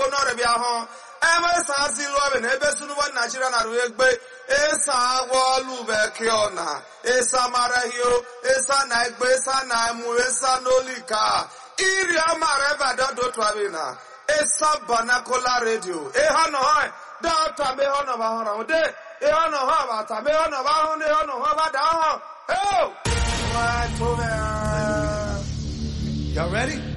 ponore biaho. Ebe sa silu ebe ebe sunu wa Nigeria na ruegbe. Esa wolu bekiona. Esa marahio. Esa na egbe. Esa na emu. Esa nolika. Iri amare bada do twabina. Esa banakola radio. Ehano hoi. Data me hono ba hono de. Ehano ho ba ta me hono ba hono ehano ho ba da ho. Oh! What over? Y'all ready?